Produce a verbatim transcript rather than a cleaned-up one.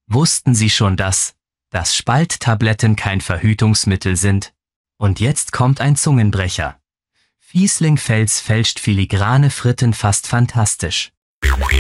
Wussten Sie schon das, dass Spalttabletten kein Verhütungsmittel sind? Und jetzt kommt ein Zungenbrecher. Fiesling Fels fälscht filigrane Fritten fast fantastisch.